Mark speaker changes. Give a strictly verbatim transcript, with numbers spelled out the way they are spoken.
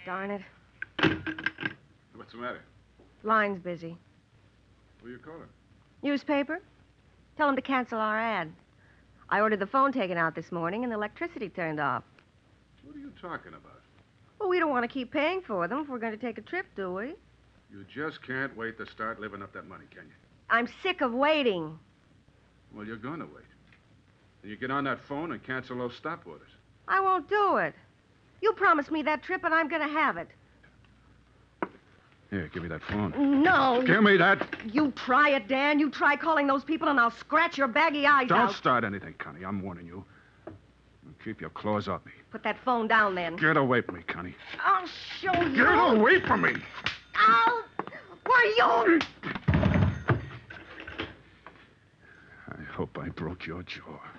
Speaker 1: darn it.
Speaker 2: What's the matter?
Speaker 1: Line's busy.
Speaker 2: Who are you calling?
Speaker 1: Newspaper? Tell them to cancel our ad. I ordered the phone taken out this morning and the electricity turned off.
Speaker 2: What are you talking about?
Speaker 1: Well, we don't want to keep paying for them if we're going to take a trip, do we?
Speaker 2: You just can't wait to start living up that money, can you?
Speaker 1: I'm sick of waiting.
Speaker 2: Well, you're going to wait. And you get on that phone and cancel those stop orders.
Speaker 1: I won't do it. You promised me that trip, and I'm going to have it.
Speaker 2: Here, give me that phone.
Speaker 1: No.
Speaker 2: Give me that.
Speaker 1: You try it, Dan. You try calling those people, and I'll scratch your baggy eyes
Speaker 2: Don't
Speaker 1: out.
Speaker 2: Don't start anything, Connie. I'm warning you. Keep your claws off me.
Speaker 1: Put that phone down, then.
Speaker 2: Get away from me, Connie.
Speaker 1: I'll show you.
Speaker 2: Get away from me!
Speaker 1: Ow! Why, you...
Speaker 2: I hope I broke your jaw.